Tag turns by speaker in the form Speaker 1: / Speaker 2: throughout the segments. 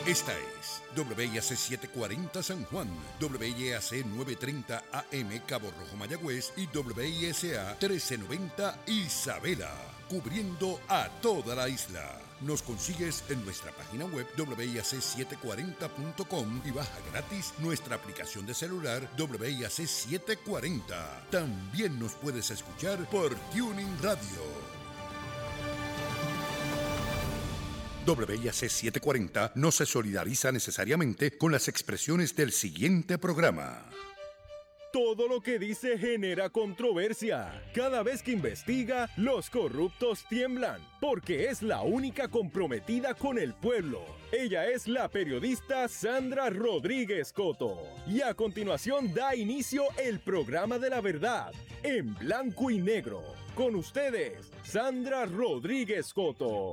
Speaker 1: Esta es WIAC 740 San Juan, WIAC 930 AM Cabo Rojo Mayagüez y WISA 1390 Isabela, cubriendo a toda la isla. Nos consigues en nuestra página web WIAC740.com y baja gratis nuestra aplicación de celular WIAC 740. También nos puedes escuchar por Tuning Radio. WIAC 740 no se solidariza necesariamente con las expresiones del siguiente programa.
Speaker 2: Todo lo que dice genera controversia. Cada vez que investiga, los corruptos tiemblan, porque es la única comprometida con el pueblo. Ella es la periodista Sandra Rodríguez Coto. Y a continuación da inicio el programa de la verdad, en blanco y negro. Con ustedes, Sandra Rodríguez Coto.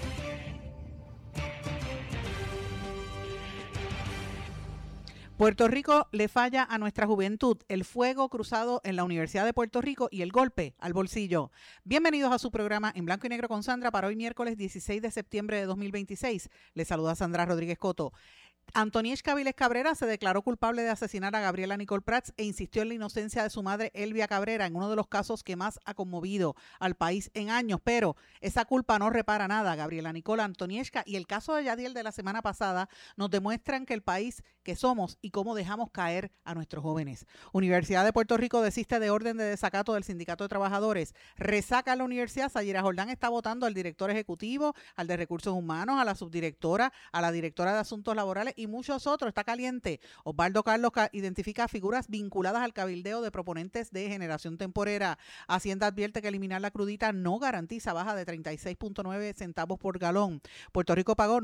Speaker 3: Puerto Rico le falla a nuestra juventud, el fuego cruzado en la Universidad de Puerto Rico y el golpe al bolsillo. Bienvenidos a su programa En Blanco y Negro con Sandra para hoy miércoles 16 de septiembre de 2026. Les saluda Sandra Rodríguez Coto. Antonieshka Viles Cabrera se declaró culpable de asesinar a Gabriela Nicole Prats e insistió en la inocencia de su madre Elvia Cabrera en uno de los casos que más ha conmovido al país en años, pero esa culpa no repara nada. Gabriela Nicole, Antonieshka y el caso de Yadiel de la semana pasada nos demuestran que el país que somos y cómo dejamos caer a nuestros jóvenes. Universidad de Puerto Rico desiste de orden de desacato del Sindicato de Trabajadores. Resaca a la universidad. Sayira Jordán está votando al director ejecutivo, al de Recursos Humanos, a la subdirectora, a la directora de Asuntos Laborales y muchos otros. Está caliente. Osvaldo Carlos identifica figuras vinculadas al cabildeo de proponentes de generación temporera. Hacienda advierte que eliminar la crudita no garantiza baja de 36.9 centavos por galón. Puerto Rico pagó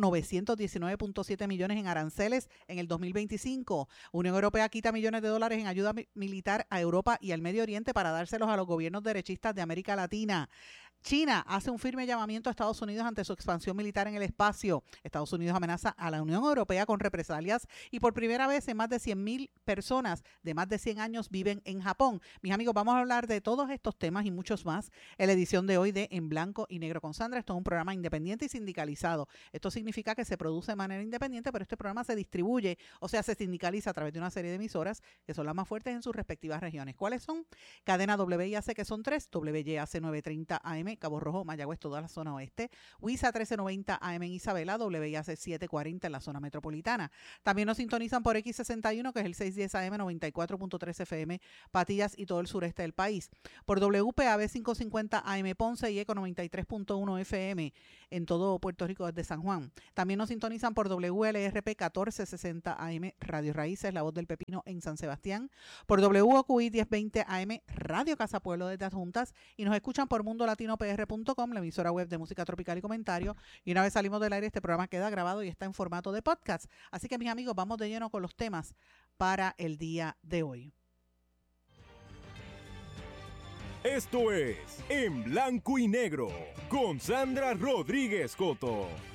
Speaker 3: 919.7 millones en aranceles en el 2025. Unión Europea quita millones de dólares en ayuda militar a Europa y al Medio Oriente para dárselos a los gobiernos derechistas de América Latina. China hace un firme llamamiento a Estados Unidos ante su expansión militar en el espacio. Estados Unidos amenaza a la Unión Europea con represalias y por primera vez en más de 100,000 personas de más de 100 años viven en Japón. Mis amigos, vamos a hablar de todos estos temas y muchos más en la edición de hoy de En Blanco y Negro con Sandra. Esto es un programa independiente y sindicalizado. Esto significa que se produce de manera independiente, pero este programa se distribuye, o sea, se sindicaliza a través de una serie de emisoras que son las más fuertes en sus respectivas regiones. ¿Cuáles son? Cadena WIAC, que son 3, WIAC 930 AM, Cabo Rojo, Mayagüez, toda la zona oeste, WISA 1390 AM en Isabela, WIAC 740 en la zona metropolitana. También nos sintonizan por X61, que es el 610 AM 94.3 FM, Patillas y todo el sureste del país. Por WPAB 550 AM Ponce y ECO 93.1 FM en todo Puerto Rico desde San Juan. También nos sintonizan por WLRP 1460 AM Radio Raíces, La Voz del Pepino en San Sebastián. Por WOQI 1020 AM Radio Casa Pueblo desde Adjuntas y nos escuchan por mundolatinopr.com, la emisora web de música tropical y comentario. Y una vez salimos del aire, este programa queda grabado y está en formato de podcast. Así que, mis amigos, vamos de lleno con los temas para el día de hoy.
Speaker 2: Esto es En Blanco y Negro con Sandra Rodríguez Coto.